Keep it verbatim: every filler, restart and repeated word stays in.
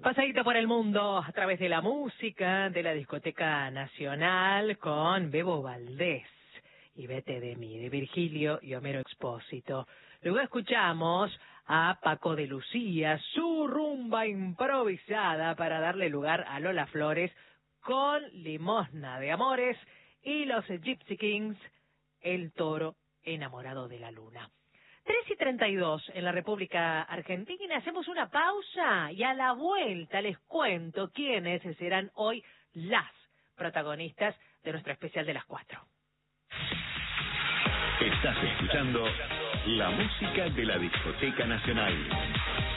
Pasadito por el mundo a través de la música de la Discoteca Nacional con Bebo Valdés y Vete de mí, de Virgilio y Homero Expósito. Luego escuchamos a Paco de Lucía, su rumba improvisada para darle lugar a Lola Flores con Limosna de Amores y los Gypsy Kings, El Toro enamorado de la luna. tres y treinta y dos en la República Argentina. Hacemos una pausa y a la vuelta les cuento quiénes serán hoy las protagonistas de nuestro especial de las cuatro. Estás escuchando la música de la Discoteca Nacional.